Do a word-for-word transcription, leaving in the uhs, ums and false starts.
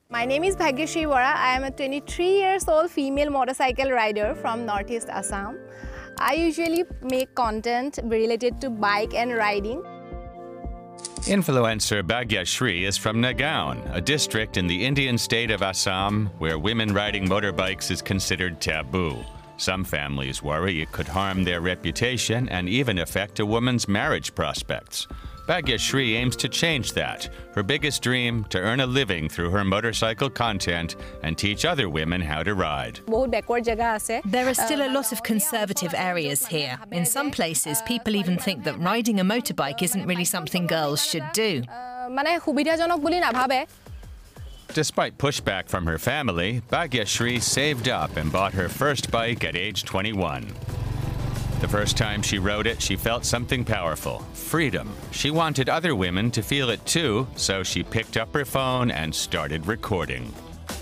My name is Bhagyashri Vora. I am a twenty-three years old female motorcycle rider from Northeast Assam. I usually make content related to bike and riding. Influencer Bhagyashri is from Nagaon, a district in the Indian state of Assam where women riding motorbikes is considered taboo. Some families worry it could harm their reputation and even affect a woman's marriage prospects. Bhagyashri aims to change that. Her biggest dream, to earn a living through her motorcycle content and teach other women how to ride. There are still a lot of conservative areas here. In some places, people even think that riding a motorbike isn't really something girls should do. Despite pushback from her family, Bhagyashri saved up and bought her first bike at age twenty-one. The first time she rode it, she felt something powerful, freedom. She wanted other women to feel it too, so she picked up her phone and started recording.